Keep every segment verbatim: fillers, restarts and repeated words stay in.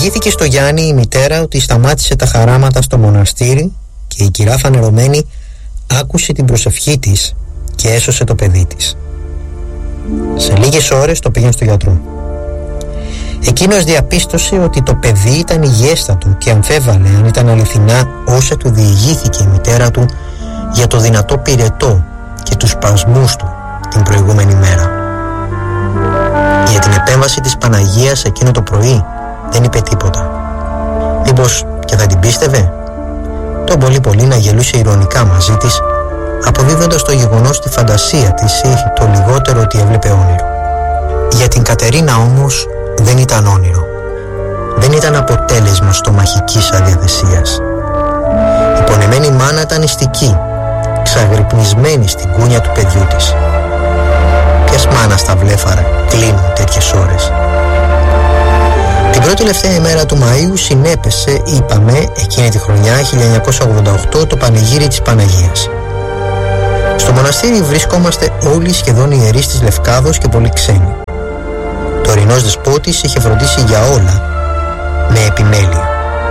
Διηγήθηκε στο Γιάννη η μητέρα ότι σταμάτησε τα χαράματα στο μοναστήρι και η κυρά φανερωμένη άκουσε την προσευχή της και έσωσε το παιδί της. Σε λίγες ώρες το πήγαν στο γιατρό. Εκείνος διαπίστωσε ότι το παιδί ήταν υγιέστατο και αμφέβαλε αν ήταν αληθινά όσα του διηγήθηκε η μητέρα του για το δυνατό πυρετό και τους σπασμούς του την προηγούμενη μέρα. Για την επέμβαση της Παναγίας εκείνο το πρωί δεν είπε τίποτα. Μήπως και θα την πίστευε? Τον πολύ πολύ να γελούσε ειρωνικά μαζί της, αποδίδοντας το γεγονός στη φαντασία της ή το λιγότερο ότι έβλεπε όνειρο. Για την Κατερίνα όμως δεν ήταν όνειρο. Δεν ήταν αποτέλεσμα στομαχικής αδιαθεσίας. Η πονεμένη μάνα ήταν νηστική, ξαγρυπνισμένη στην κούνια του παιδιού της. Ποιας μάνας τα βλέφαρα κλείνουν τέτοιες ώρες? Την πρώτη τελευταία ημέρα του Μαΐου συνέπεσε, είπαμε, εκείνη τη χρονιά χίλια εννιακόσια ογδόντα οκτώ, το πανηγύρι της Παναγίας. Στο μοναστήρι βρισκόμαστε όλοι σχεδόν ιερείς της Λευκάδος και πολλοί ξένοι. Το ορεινός δεσπότης είχε φροντίσει για όλα με επιμέλεια.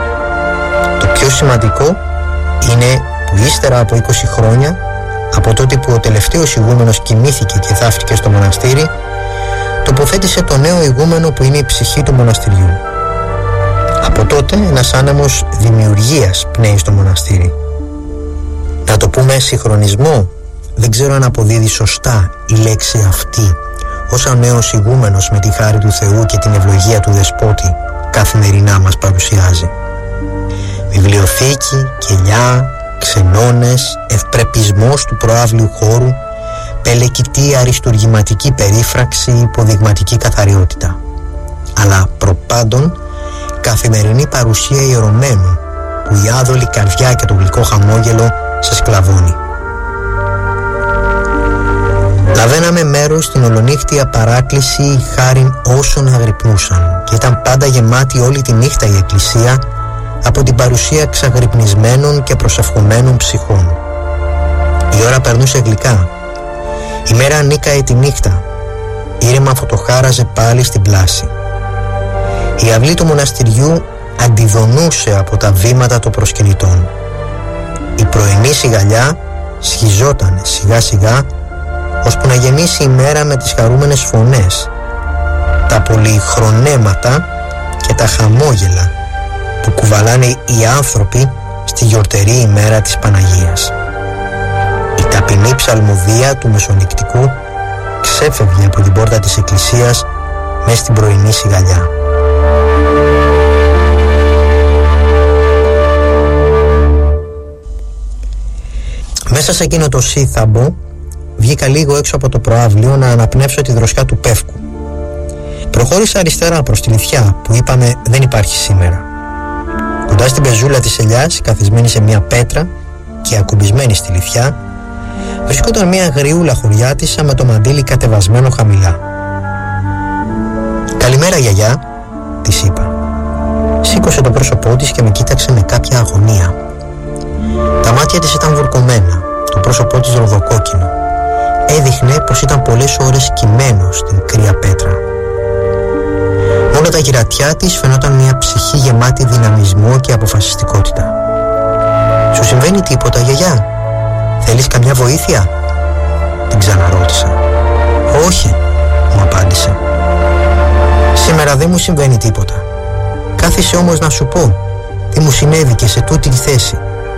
Το πιο σημαντικό είναι που ύστερα από είκοσι χρόνια, από τότε που ο τελευταίος ηγούμενος κοιμήθηκε και θαύτηκε στο μοναστήρι, τοποθέτησε το νέο ηγούμενο που είναι η ψυχή του μοναστηριού. Από τότε ένας άνεμος δημιουργίας πνέει στο μοναστήρι. Να το πούμε συγχρονισμό, δεν ξέρω αν αποδίδει σωστά η λέξη αυτή, ως ο νέος ηγούμενος με τη χάρη του Θεού και την ευλογία του Δεσπότη καθημερινά μας παρουσιάζει. Βιβλιοθήκη, κελιά, ξενώνες, ευπρεπισμός του προάβλιου χώρου, πελεκητή αριστουργηματική περίφραξη, υποδειγματική καθαριότητα. Αλλά προπάντων καθημερινή παρουσία ιερωμένου που η άδολη καρδιά και το γλυκό χαμόγελο σε σκλαβώνει. Λαβαίναμε μέρος στην ολονύχτια παράκληση χάριν όσων αγρυπνούσαν και ήταν πάντα γεμάτη όλη τη νύχτα η εκκλησία από την παρουσία ξαγρυπνισμένων και προσευχομένων ψυχών. Η ώρα περνούσε γλυκά. Η μέρα ανήκαε τη νύχτα. Ήρεμα φωτοχάραζε πάλι στην πλάση. Η αυλή του μοναστηριού αντιδονούσε από τα βήματα των προσκυνητών. Η πρωινή σιγαλιά σχιζότανε σιγά σιγά ώσπου να γεμίσει η μέρα με τις χαρούμενες φωνές, τα πολυχρονέματα και τα χαμόγελα που κουβαλάνε οι άνθρωποι στη γιορτερή ημέρα της Παναγίας. Η ταπεινή ψαλμοδία του μεσονυκτικού ξέφευγε από την πόρτα της εκκλησίας μες στην πρωινή σιγαλιά. Μέσα σε εκείνο το σύθαμπο βγήκα λίγο έξω από το προαύλιο να αναπνεύσω τη δροσιά του πεύκου. Προχώρησα αριστερά προς τη Λυφιά που είπαμε δεν υπάρχει σήμερα. Κοντά στην πεζούλα της ελιάς, καθισμένη σε μια πέτρα και ακουμπισμένη στη Λυφιά, βρισκόταν μια γριούλα χωριάτισσα με το μαντίλι κατεβασμένο χαμηλά. «Καλημέρα γιαγιά», της είπα. Σήκωσε το πρόσωπό της και με κοίταξε με κάποια αγωνία. Τα μάτια της ήταν βουρκωμένα, το πρόσωπό της ροδοκόκκινο. Έδειχνε πως ήταν πολλές ώρες κυμμένο στην κρύα πέτρα. Όλα τα γυρατιά της φαινόταν μια ψυχή γεμάτη δυναμισμό και αποφασιστικότητα. «Σου συμβαίνει τίποτα γιαγιά? Θέλεις καμιά βοήθεια?» την ξαναρώτησα. «Όχι», μου απάντησε. «Σήμερα δεν μου συμβαίνει τίποτα. Κάθισε όμως να σου πω τι μου συνέβη και σε τούτη τη θέση».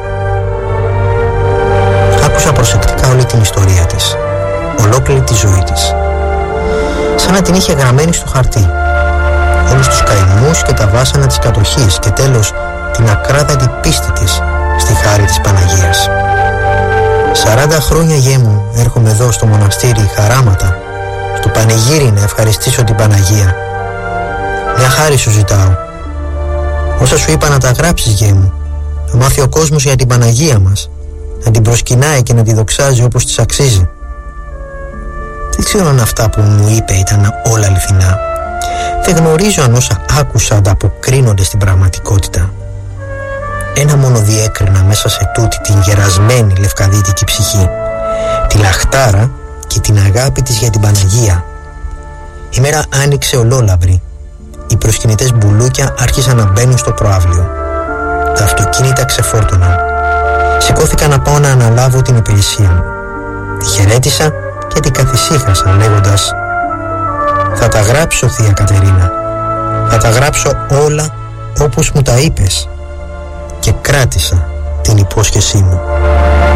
Άκουσα προσεκτικά όλη την ιστορία της, ολόκληρη τη ζωή της, σαν να την είχε γραμμένη στο χαρτί. Όλους τους καημούς και τα βάσανα της κατοχής και τέλος την ακράδαντη πίστη της στη χάρη της Παναγίας. Σαράντα χρόνια γέ μου έρχομαι εδώ στο μοναστήρι χαράματα, στο πανηγύρι να ευχαριστήσω την Παναγία. Μια χάρη σου ζητάω. Όσα σου είπα να τα γράψεις γέ μου, να μάθει ο κόσμος για την Παναγία μας, να την προσκυνάει και να τη δοξάζει όπως της αξίζει. Δεν ξέρω αν αυτά που μου είπε ήταν όλα αληθινά. Δεν γνωρίζω αν όσα άκουσα ανταποκρίνονται στην πραγματικότητα. Ένα μόνο διέκρινα μέσα σε τούτη την γερασμένη λευκαδίτικη ψυχή, τη λαχτάρα και την αγάπη της για την Παναγία. Η μέρα άνοιξε ολόλαμπρη. οι προσκυνητές μπουλούκια άρχισαν να μπαίνουν στο προαύλιο. Τα αυτοκίνητα ξεφόρτωναν. Σηκώθηκα να πάω να αναλάβω την υπηρεσία μου. Τη χαιρέτησα και την καθησύχασα λέγοντας «Θα τα γράψω, θεία Κατερίνα. Θα τα γράψω όλα όπως μου τα είπες». Και κράτησα την υπόσχεσή μου.